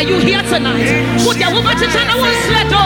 you here tonight? Put your woman to turn, I won't let go.